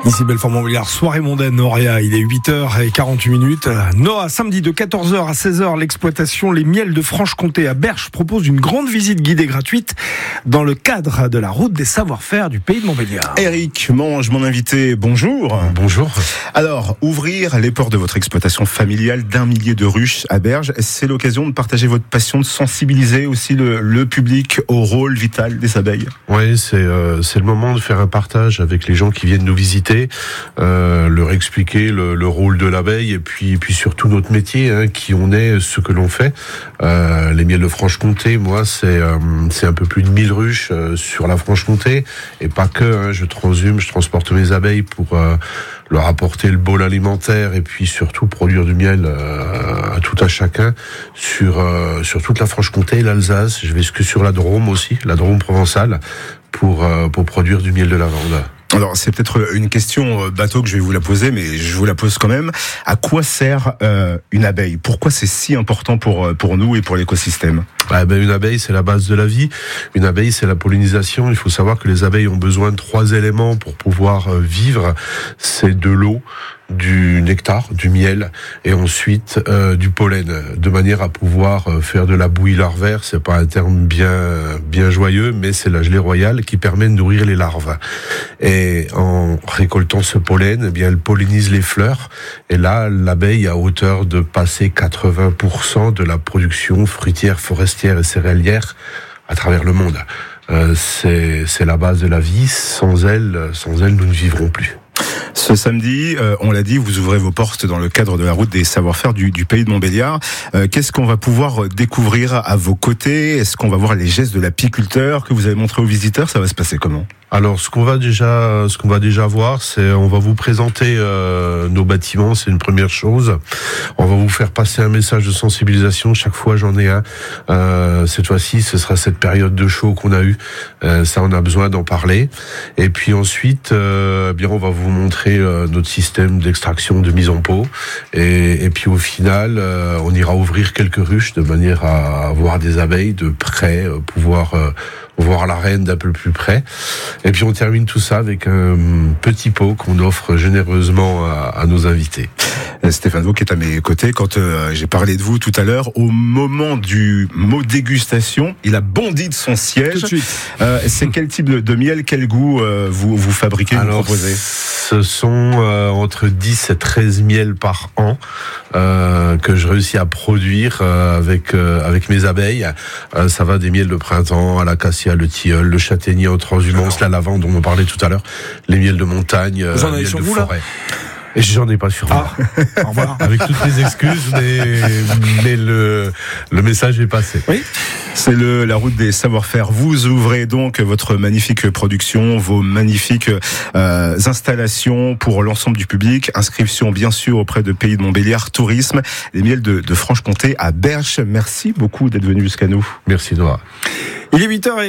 Ici Belfort-Montbéliard, soirée mondaine Noria, il est 8h48. Noah, samedi de 14h à 16h, l'exploitation Les Miels de Franche-Comté à Berche propose une grande visite guidée gratuite dans le cadre de la route des savoir-faire du pays de Montbéliard. Eric Mange, mon invité, bonjour. Bonjour. Alors, ouvrir les portes de votre exploitation familiale d'1 millier de ruches à Berge, c'est l'occasion de partager votre passion, de sensibiliser aussi le public au rôle vital des abeilles. Oui, c'est le moment de faire un partage avec les gens qui viennent nous visiter, leur expliquer le rôle de l'abeille et puis surtout notre métier, qui on est, ce que l'on fait. Les Miels de Franche-Comté, moi, c'est un peu plus de 1000 ruches sur la Franche-Comté, et pas que, je transhume, je transporte mes abeilles pour leur apporter le bol alimentaire et puis surtout produire du miel à tout à chacun sur toute la Franche-Comté et l'Alsace. Je vais jusque sur la Drôme aussi, la Drôme provençale, pour produire du miel de lavande. Alors, c'est peut-être une question bateau que je vais vous la poser, mais je vous la pose quand même. À quoi sert une abeille ? Pourquoi c'est si important pour nous et pour l'écosystème ? Une abeille, c'est la base de la vie. Une abeille, c'est la pollinisation. Il faut savoir que les abeilles ont besoin de 3 éléments pour pouvoir vivre. C'est de l'eau, du nectar, du miel, et ensuite du pollen, de manière à pouvoir faire de la bouillie larvaire. C'est pas un terme bien joyeux, mais c'est la gelée royale qui permet de nourrir les larves. Et en récoltant ce pollen, eh bien, elle pollinise les fleurs. Et là, l'abeille, à hauteur de passer 80% de la production fruitière, forestière et céréalière à travers le monde. C'est la base de la vie. Sans elle, nous ne vivrons plus. Ce samedi, on l'a dit, vous ouvrez vos portes dans le cadre de la route des savoir-faire du pays de Montbéliard. Qu'est-ce qu'on va pouvoir découvrir à vos côtés ? Est-ce qu'on va voir les gestes de l'apiculteur que vous avez montré aux visiteurs ? Ça va se passer comment ? Alors, ce qu'on va déjà voir, c'est on va vous présenter nos bâtiments, c'est une première chose. On va vous faire passer un message de sensibilisation. Chaque fois, j'en ai un. Cette fois-ci, ce sera cette période de chaud qu'on a eue. Ça, on a besoin d'en parler. Et puis ensuite, on va vous montrer notre système d'extraction, de mise en pot. Et puis au final, on ira ouvrir quelques ruches de manière à avoir des abeilles de près, pouvoir voir la reine d'un peu plus près. Et puis on termine tout ça avec un petit pot qu'on offre généreusement à nos invités. Stéphane Vaux qui est à mes côtés, quand j'ai parlé de vous tout à l'heure, au moment du mot dégustation, il a bondi de son siège. Tout de suite. C'est quel type de miel, quel goût vous fabriquez, vous proposez ? Ce sont entre 10 et 13 miels par an que je réussis à produire avec mes abeilles. Ça va des miels de printemps à l'acacia, le tilleul, le châtaignier en transhumance, la lavande dont on parlait tout à l'heure, les miels de montagne, vous en avez miels sur de vous, forêt. Et j'en ai pas sur moi. Au revoir. Avec toutes les excuses, mais le message est passé. Oui. C'est la route des savoir-faire. Vous ouvrez donc votre magnifique production, vos magnifiques installations pour l'ensemble du public. Inscription bien sûr auprès de Pays de Montbéliard Tourisme. Les Miels de Franche-Comté à Berche. Merci beaucoup d'être venu jusqu'à nous. Merci Noah. Il est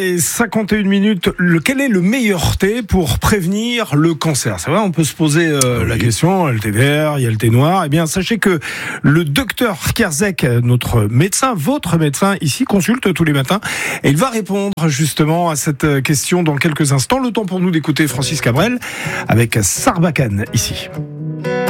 8h51. Quel est le meilleur thé pour prévenir le cancer ? C'est vrai, on peut se poser la question. Il y a le thé vert, il y a le thé noir. Eh bien, sachez que le docteur Kerzek, notre médecin, votre médecin ici, consulte tous les matins. Et il va répondre justement à cette question dans quelques instants. Le temps pour nous d'écouter Francis Cabrel avec Sarbacane ici.